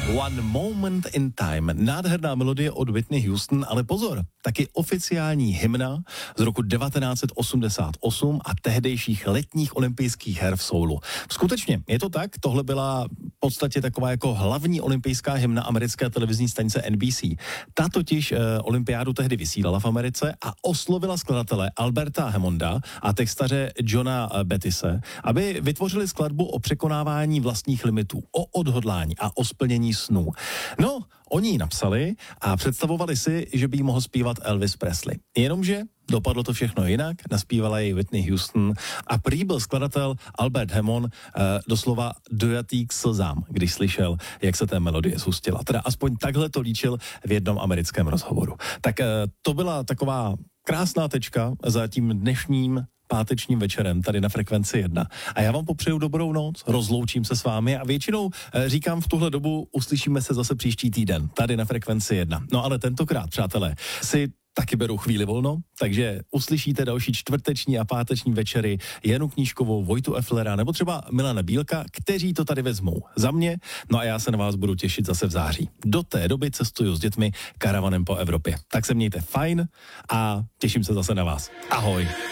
One Moment in Time. Nádherná melodie od Whitney Houston, ale pozor, taky oficiální hymna z roku 1988 a tehdejších letních olympijských her v Soulu. Skutečně, je to tak, tohle byla v podstatě taková jako hlavní olympijská hymna americké televizní stanice NBC. Ta totiž olympiádu tehdy vysílala v Americe a oslovila skladatele Alberta Hammonda a textaře Johna Bettise, aby vytvořili skladbu o překonávání vlastních limitů, o odhodlání a o splnění snů. No, oni ji napsali a představovali si, že by jí mohl zpívat Elvis Presley. Jenomže dopadlo to všechno jinak, naspívala jej Whitney Houston a prý byl skladatel Albert Hammond doslova dojatý k slzám, když slyšel, jak se té melodie zhustila. Teda aspoň takhle to líčil v jednom americkém rozhovoru. Tak to byla taková krásná tečka za tím dnešním pátečním večerem tady na Frekvenci 1. A já vám popřeju dobrou noc, rozloučím se s vámi a většinou říkám v tuhle dobu uslyšíme se zase příští týden tady na Frekvenci 1. No ale tentokrát, přátelé, si taky beru chvíli volno, takže uslyšíte další čtvrteční a páteční večery Janu Knížkovou, Vojtu Eflera nebo třeba Milana Bílka, kteří to tady vezmou za mě, no a já se na vás budu těšit zase v září. Do té doby cestuju s dětmi karavanem po Evropě. Tak se mějte fajn a těším se zase na vás. Ahoj.